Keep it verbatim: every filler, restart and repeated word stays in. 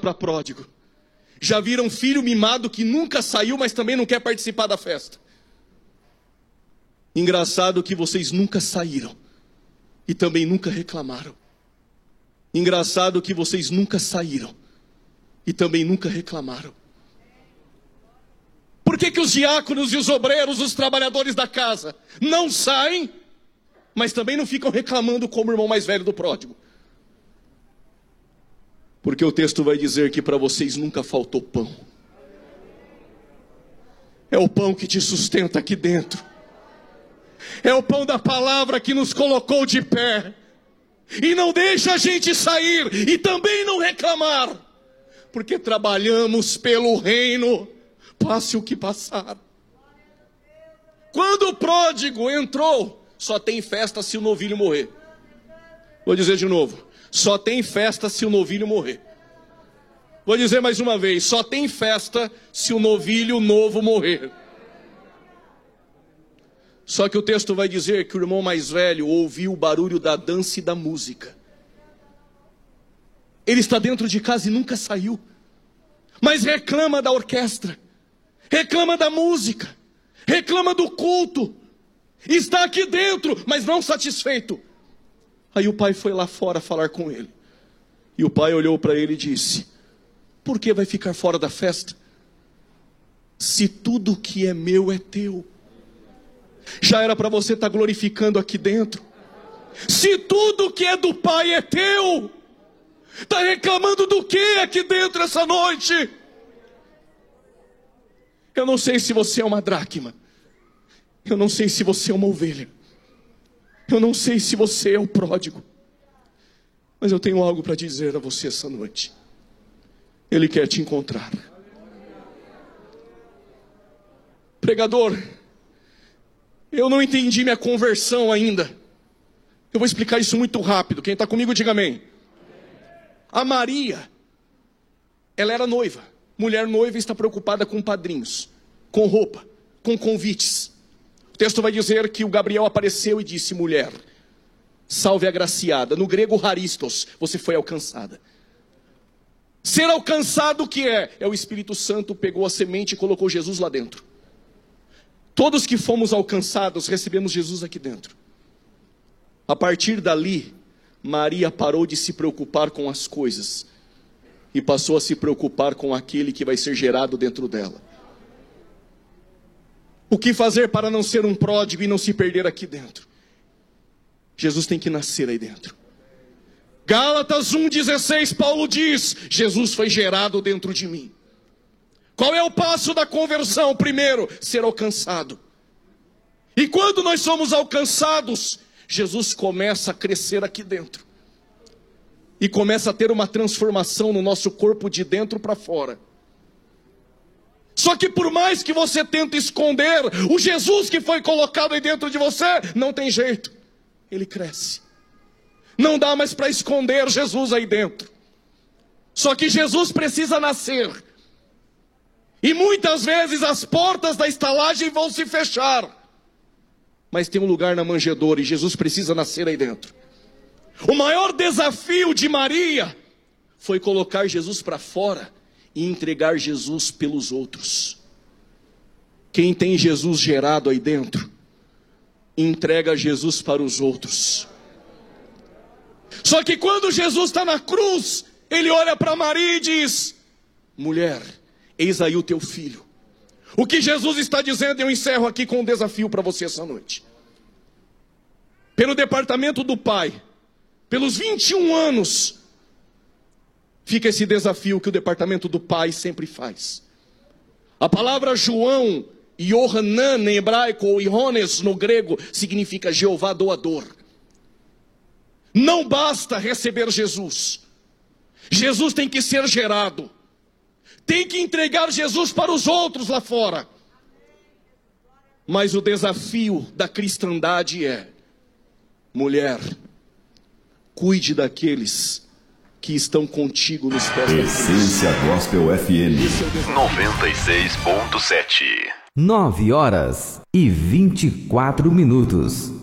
para pródigo. Já viram filho mimado que nunca saiu, mas também não quer participar da festa? Engraçado que vocês nunca saíram e também nunca reclamaram. Engraçado que vocês nunca saíram e também nunca reclamaram. Por que que os diáconos e os obreiros, os trabalhadores da casa, não saem, mas também não ficam reclamando como o irmão mais velho do pródigo? Porque o texto vai dizer que para vocês nunca faltou pão. É o pão que te sustenta aqui dentro. É o pão da palavra que nos colocou de pé. E não deixa a gente sair e também não reclamar. Porque trabalhamos pelo reino, passe o que passar. Quando o pródigo entrou, só tem festa se o novilho morrer. Vou dizer de novo. Só tem festa se o novilho morrer. Vou dizer mais uma vez. Só tem festa se o novilho novo morrer. Só que o texto vai dizer que o irmão mais velho ouviu o barulho da dança e da música. Ele está dentro de casa e nunca saiu. Mas reclama da orquestra. Reclama da música. Reclama do culto. Está aqui dentro, mas não satisfeito. Aí o pai foi lá fora falar com ele. E o pai olhou para ele e disse: por que vai ficar fora da festa? Se tudo que é meu é teu. Já era para você estar glorificando aqui dentro. Se tudo que é do pai é teu, está reclamando do que aqui dentro essa noite? Eu não sei se você é uma dracma. Eu não sei se você é uma ovelha. Eu não sei se você é o pródigo. Mas eu tenho algo para dizer a você essa noite. Ele quer te encontrar. Pregador, eu não entendi minha conversão ainda. Eu vou explicar isso muito rápido. Quem está comigo, diga amém. A Maria, ela era noiva. Mulher noiva está preocupada com padrinhos, com roupa, com convites. O texto vai dizer que o Gabriel apareceu e disse: mulher, salve agraciada. No grego, haristos, você foi alcançada. Ser alcançado o que é? É o Espírito Santo pegou a semente e colocou Jesus lá dentro. Todos que fomos alcançados, recebemos Jesus aqui dentro. A partir dali, Maria parou de se preocupar com as coisas e passou a se preocupar com aquele que vai ser gerado dentro dela. O que fazer para não ser um pródigo e não se perder aqui dentro? Jesus tem que nascer aí dentro. Gálatas um, dezesseis, Paulo diz: Jesus foi gerado dentro de mim. Qual é o passo da conversão? Primeiro, ser alcançado. E quando nós somos alcançados, Jesus começa a crescer aqui dentro. E começa a ter uma transformação no nosso corpo de dentro para fora. Só que por mais que você tente esconder o Jesus que foi colocado aí dentro de você, não tem jeito. Ele cresce. Não dá mais para esconder Jesus aí dentro. Só que Jesus precisa nascer. E muitas vezes as portas da estalagem vão se fechar. Mas tem um lugar na manjedoura e Jesus precisa nascer aí dentro. O maior desafio de Maria foi colocar Jesus para fora e entregar Jesus pelos outros. Quem tem Jesus gerado aí dentro, entrega Jesus para os outros. Só que quando Jesus está na cruz, ele olha para Maria e diz: mulher, eis aí o teu filho. O que Jesus está dizendo, eu encerro aqui com um desafio para você essa noite. Pelo departamento do Pai, pelos vinte e um anos, fica esse desafio que o departamento do Pai sempre faz. A palavra João, Yohanan em hebraico, ou Iones no grego, significa Jeová doador. Não basta receber Jesus. Jesus tem que ser gerado. Tem que entregar Jesus para os outros lá fora. Mas o desafio da cristandade é: mulher, cuide daqueles que estão contigo nos pés da cruz. Essência Gospel F M noventa e seis ponto sete. Nove horas e vinte e quatro minutos.